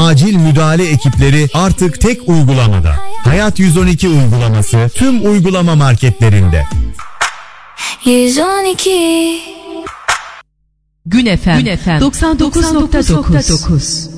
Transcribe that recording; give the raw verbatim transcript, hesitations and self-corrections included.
acil müdahale ekipleri artık tek uygulamada. Hayat yüz on iki uygulaması tüm uygulama marketlerinde. yüz on iki Gün Efem doksan dokuz nokta dokuz